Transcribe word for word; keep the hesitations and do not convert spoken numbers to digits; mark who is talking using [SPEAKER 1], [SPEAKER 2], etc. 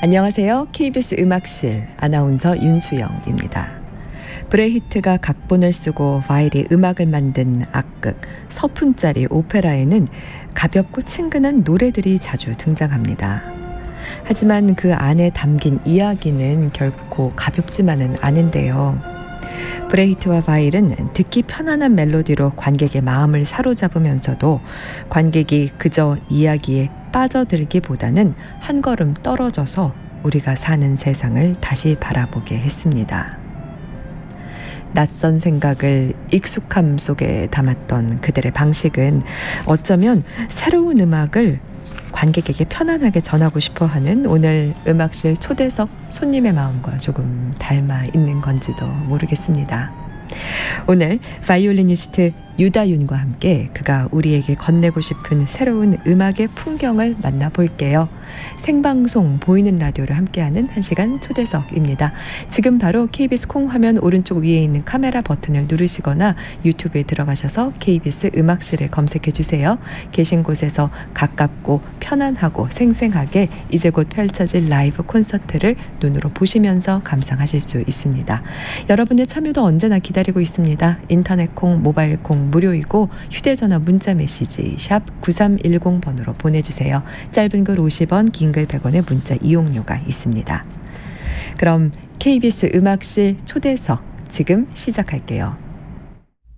[SPEAKER 1] 안녕하세요. 케이비에스 음악실 아나운서 윤수영입니다. 브레히트가 각본을 쓰고 바일이 음악을 만든 악극 서푼짜리 오페라에는 가볍고 친근한 노래들이 자주 등장합니다. 하지만 그 안에 담긴 이야기는 결코 가볍지만은 않은데요. 브레히트와 바일은 듣기 편안한 멜로디로 관객의 마음을 사로잡으면서도 관객이 그저 이야기에 빠져들기보다는 한 걸음 떨어져서 우리가 사는 세상을 다시 바라보게 했습니다. 낯선 생각을 익숙함 속에 담았던 그들의 방식은 어쩌면 새로운 음악을 관객에게 편안하게 전하고 싶어하는 오늘 음악실 초대석 손님의 마음과 조금 닮아 있는 건지도 모르겠습니다. 오늘 바이올리니스트 유다윤과 함께 그가 우리에게 건네고 싶은 새로운 음악의 풍경을 만나볼게요. 생방송 보이는 라디오를 함께하는 한 시간 초대석입니다. 지금 바로 케이비에스 콩 화면 오른쪽 위에 있는 카메라 버튼을 누르시거나 유튜브에 들어가셔서 케이비에스 음악실을 검색해 주세요. 계신 곳에서 가깝고 편안하고 생생하게 이제 곧 펼쳐질 라이브 콘서트를 눈으로 보시면서 감상하실 수 있습니다. 여러분의 참여도 언제나 기다리고 있습니다. 인터넷 콩, 모바일 콩 무료이고 휴대전화 문자 메시지 샵 구삼일공 번으로 보내주세요. 짧은 글 오십 원, 긴 글 백 원의 문자 이용료가 있습니다. 그럼 케이비에스 음악실 초대석 지금 시작할게요.